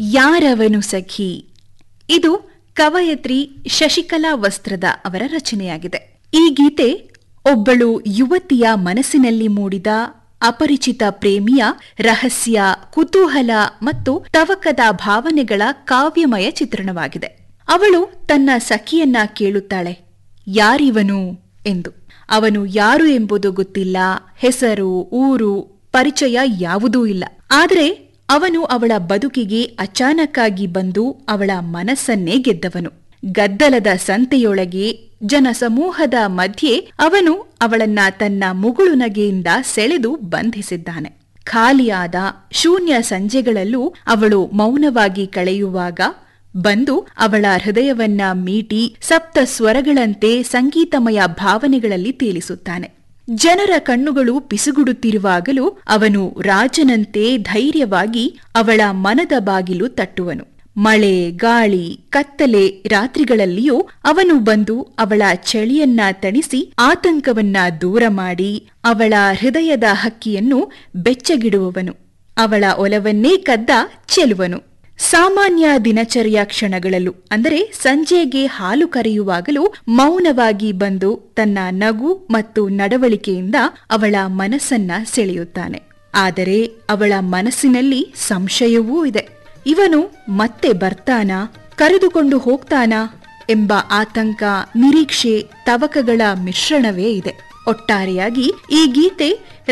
ಯಾರವನು ಸಖಿ. ಇದು ಕವಯತ್ರಿ ಶಶಿಕಲಾ ವಸ್ತ್ರದ ಅವರ ರಚನೆಯಾಗಿದೆ. ಈ ಗೀತೆ ಒಬ್ಬಳು ಯುವತಿಯ ಮನಸ್ಸಿನಲ್ಲಿ ಮೂಡಿದ ಅಪರಿಚಿತ ಪ್ರೇಮಿಯ ರಹಸ್ಯ, ಕುತೂಹಲ ಮತ್ತು ತವಕದ ಭಾವನೆಗಳ ಕಾವ್ಯಮಯ ಚಿತ್ರಣವಾಗಿದೆ. ಅವಳು ತನ್ನ ಸಖಿಯನ್ನ ಕೇಳುತ್ತಾಳೆ, ಯಾರಿವನು ಎಂದು. ಅವನು ಯಾರು ಎಂಬುದು ಗೊತ್ತಿಲ್ಲ, ಹೆಸರು, ಊರು, ಪರಿಚಯ ಯಾವುದೂ ಇಲ್ಲ. ಆದರೆ ಅವನು ಅವಳ ಬದುಕಿಗೆ ಅಚಾನಕ್ಕಾಗಿ ಬಂದು ಅವಳ ಮನಸ್ಸನ್ನೇ ಗೆದ್ದವನು. ಗದ್ದಲದ ಸಂತೆಯೊಳಗೆ ಜನಸಮೂಹದ ಮಧ್ಯೆ ಅವನು ಅವಳನ್ನ ತನ್ನ ಮುಗುಳು ನಗೆಯಿಂದ ಸೆಳೆದು ಬಂಧಿಸಿದ್ದಾನೆ. ಖಾಲಿಯಾದ ಶೂನ್ಯ ಸಂಜೆಗಳಲ್ಲೂ ಅವಳು ಮೌನವಾಗಿ ಕಳೆಯುವಾಗ ಬಂದು ಅವಳ ಹೃದಯವನ್ನ ಮೀಟಿ ಸಪ್ತ ಸ್ವರಗಳಂತೆ ಸಂಗೀತಮಯ ಭಾವನೆಗಳಲ್ಲಿ ತೇಲಿಸುತ್ತಾನೆ. ಜನರ ಕಣ್ಣುಗಳು ಪಿಸುಗುಡುತ್ತಿರುವಾಗಲೂ ಅವನು ರಾಜನಂತೆ ಧೈರ್ಯವಾಗಿ ಅವಳ ಮನದ ಬಾಗಿಲು ತಟ್ಟುವನು. ಮಳೆ, ಗಾಳಿ, ಕತ್ತಲೆ ರಾತ್ರಿಗಳಲ್ಲಿಯೂ ಅವನು ಬಂದು ಅವಳ ಚಳಿಯನ್ನ ತಣಿಸಿ ಆತಂಕವನ್ನ ದೂರ ಮಾಡಿ ಅವಳ ಹೃದಯದ ಹಕ್ಕಿಯನ್ನು ಬೆಚ್ಚಗಿಡುವವನು. ಅವಳ ಒಲವನ್ನೇ ಕದ್ದ ಚೆಲುವನು. ಸಾಮಾನ್ಯ ದಿನಚರಿಯ ಕ್ಷಣಗಳಲ್ಲೂ, ಅಂದರೆ ಸಂಜೆಗೆ ಹಾಲು ಕರೆಯುವಾಗಲೂ ಮೌನವಾಗಿ ಬಂದು ತನ್ನ ನಗು ಮತ್ತು ನಡವಳಿಕೆಯಿಂದ ಅವಳ ಮನಸ್ಸನ್ನ ಸೆಳೆಯುತ್ತಾನೆ. ಆದರೆ ಅವಳ ಮನಸ್ಸಿನಲ್ಲಿ ಸಂಶಯವೂ ಇದೆ. ಇವನು ಮತ್ತೆ ಬರ್ತಾನಾ, ಕರೆದುಕೊಂಡು ಹೋಗ್ತಾನಾ ಎಂಬ ಆತಂಕ, ನಿರೀಕ್ಷೆ, ತವಕಗಳ ಮಿಶ್ರಣವೇ ಇದೆ. ಒಟ್ಟಾರೆಯಾಗಿ ಈ ಗೀತೆ